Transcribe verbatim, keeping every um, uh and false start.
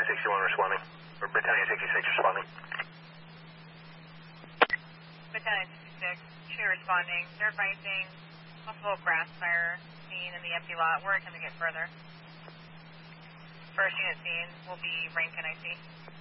sixty-one responding. Or Battalion sixty-six responding. Battalion sixty-six, two responding. They're advising possible grass fire seen in the empty lot. We're attempting to get further. First unit seen will be Rankin, I C.